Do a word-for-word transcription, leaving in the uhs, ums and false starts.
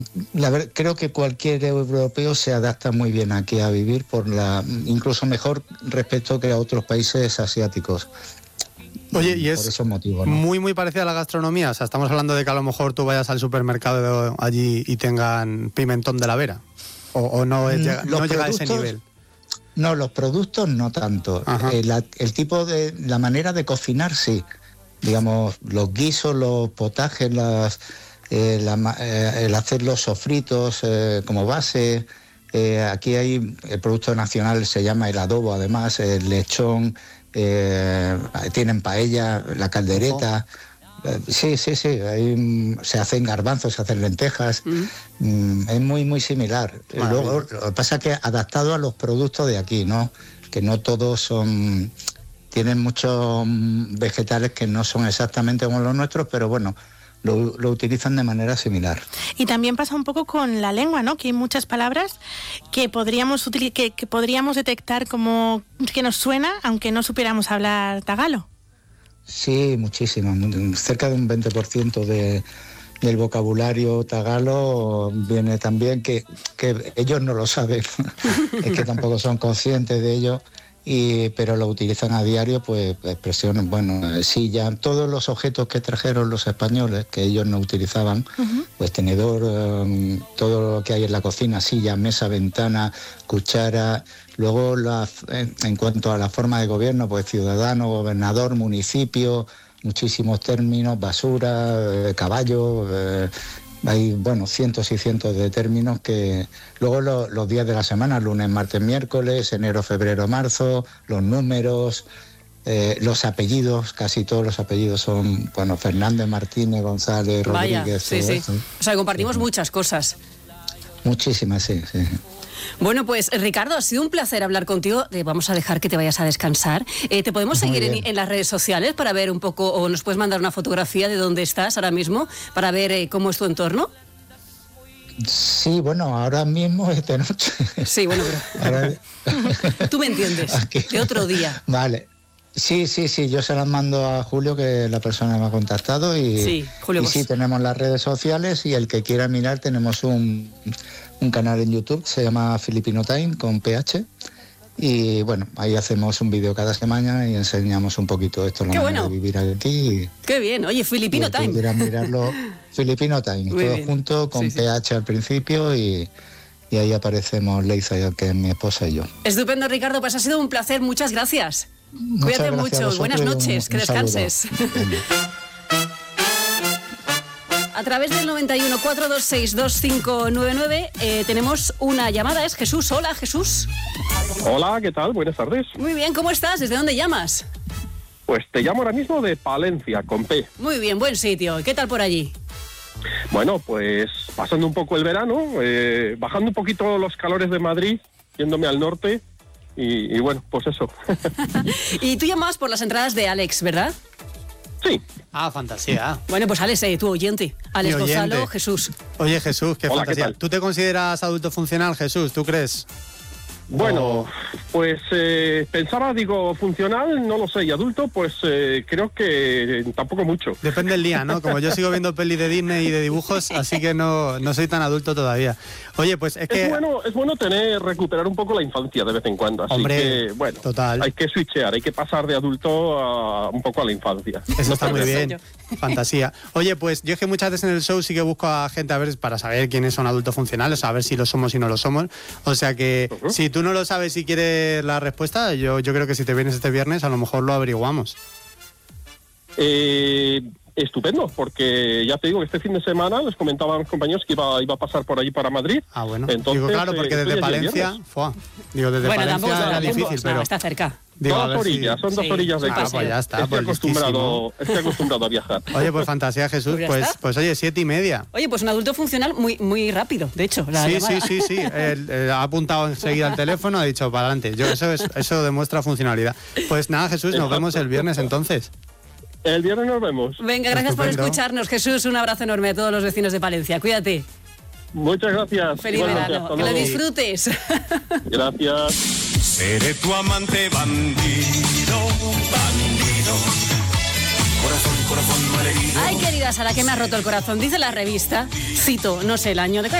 la ver, creo que cualquier europeo se adapta muy bien aquí a vivir, por la incluso mejor respecto que a otros países asiáticos. Oye, y es por esos motivos, ¿no? muy, muy parecida a la gastronomía. O sea, estamos hablando de que a lo mejor tú vayas al supermercado allí y tengan pimentón de la Vera. O, o no, es, llega, no llega a ese nivel. No, los productos no tanto. Eh, la, el tipo de, la manera de cocinar, sí. Digamos, los guisos, los potajes, las, eh, la, eh, el hacer los sofritos eh, como base. Eh, aquí hay, el producto nacional se llama el adobo, además, el lechón. Eh, tienen paella, la caldereta. Eh, sí, sí, sí. Hay, se hacen garbanzos, se hacen lentejas. Mm. Mm, es muy, muy similar. Bueno, Luego, lo que pasa es que adaptado a los productos de aquí, ¿no? Que no todos son. Tienen muchos vegetales que no son exactamente como los nuestros, pero bueno. Lo, lo utilizan de manera similar. Y también pasa un poco con la lengua, ¿no? Que hay muchas palabras que podríamos util- que, que podríamos detectar como que nos suena, aunque no supiéramos hablar tagalo. Sí, muchísimo. Cerca de un veinte por ciento de, del vocabulario tagalo viene también que, que ellos no lo saben, es que tampoco son conscientes de ello. Y, pero lo utilizan a diario, pues expresiones, bueno, silla, todos los objetos que trajeron los españoles, que ellos no utilizaban, uh-huh. pues tenedor, um, todo lo que hay en la cocina, silla, mesa, ventana, cuchara. Luego, la, en, en cuanto a la forma de gobierno, pues ciudadano, gobernador, municipio, muchísimos términos, basura, eh, caballo... Eh, Hay, bueno, cientos y cientos de términos que... Luego lo, los días de la semana, lunes, martes, miércoles, enero, febrero, marzo, los números, eh, los apellidos, casi todos los apellidos son, bueno, Fernández, Martínez, González, Vaya, Rodríguez... sí, sí. Eso. O sea, compartimos sí. muchas cosas. Muchísimas, sí, sí. Bueno, pues Ricardo, ha sido un placer hablar contigo. Eh, vamos a dejar que te vayas a descansar. Eh, ¿Te podemos seguir en, en las redes sociales para ver un poco, o nos puedes mandar una fotografía de dónde estás ahora mismo para ver eh, cómo es tu entorno? Sí, bueno, ahora mismo es de noche. Sí, bueno, pero... Ahora... Tú me entiendes, Aquí. de otro día. Vale. Sí, sí, sí, yo se las mando a Julio, que es la persona que me ha contactado, y sí, Julio, y sí, tenemos las redes sociales, y el que quiera mirar, tenemos un, un canal en YouTube, se llama Filipino Time, con P H, y bueno, ahí hacemos un vídeo cada semana y enseñamos un poquito esto, la manera bueno. de vivir aquí. Y, Qué bien, oye, Filipino y Time. Si quieran mirarlo, Filipino Time, Muy todo bien. junto, con sí, P H sí. al principio, y... Y ahí aparecemos Leiza, que es mi esposa, y yo. Estupendo, Ricardo, pues ha sido un placer, muchas gracias. Muchas Cuídate gracias mucho, buenas noches, un, que un descanses. A través del noventa y uno, cuatrocientos veintiséis, veinticinco noventa y nueve eh, tenemos una llamada, es Jesús. Hola, Jesús. Hola, ¿qué tal? Buenas tardes. Muy bien, ¿cómo estás? ¿Desde dónde llamas? Pues te llamo ahora mismo de Palencia, con P. Muy bien, buen sitio. ¿Qué tal por allí? Bueno, pues pasando un poco el verano, eh, bajando un poquito los calores de Madrid, yéndome al norte y, y bueno, pues eso. Y tú llamabas por las entradas de Alex, ¿verdad? Sí. Ah, fantasía. Bueno, pues Alex, eh, tu oyente. Alex oyente. Gonzalo, Jesús. Oye, Jesús, qué Hola, fantasía. ¿qué tal? ¿Tú te consideras adulto funcional, Jesús? ¿Tú crees? Bueno, oh. pues eh, pensaba, digo, funcional, no lo sé, y adulto, pues eh, creo que tampoco mucho. Depende del día, ¿no? Como yo sigo viendo pelis de Disney y de dibujos, así que no, no soy tan adulto todavía. Oye, pues es que... Es bueno, es bueno tener, recuperar un poco la infancia de vez en cuando, así Hombre, que, bueno, total. Hay que switchear, hay que pasar de adulto a un poco a la infancia. Eso no está muy bien, fantasía. Oye, pues yo es que muchas veces en el show sí que busco a gente a ver para saber quiénes son adultos funcionales, a ver si lo somos y no lo somos. O sea que uh-huh. si tú no lo sabes y quieres la respuesta, yo, yo creo que si te vienes este viernes a lo mejor lo averiguamos. Eh... Estupendo, porque ya te digo que este fin de semana les comentaba a los compañeros que iba, iba a pasar por allí para Madrid. Ah, bueno. Entonces, digo, claro, porque eh, desde Palencia, fua, digo, desde bueno, Palencia tampoco, era tampoco, difícil, pero... No, está cerca. Digo, dos orillas, si... son dos sí, orillas de casa. Ah, pues ya está, estoy, pues acostumbrado, estoy acostumbrado a viajar. Oye, pues fantasía, Jesús, pues, pues, pues oye, siete y media. Oye, pues un adulto funcional muy muy rápido, de hecho. La sí, llamada. sí, sí, sí, él, él ha apuntado enseguida al teléfono, ha dicho, para adelante. Yo, eso, es, eso demuestra funcionalidad. Pues nada, Jesús, nos vemos el viernes entonces. El viernes nos vemos. Venga, gracias Estupendo. por escucharnos, Jesús. Un abrazo enorme a todos los vecinos de Palencia. Cuídate. Muchas gracias. Feliz verano. Que lo disfrutes. Gracias. Seré tu amante bandido, bandido. Corazón Ay, querida Sara, que me ha roto el corazón. Dice la revista, cito, no sé el año, de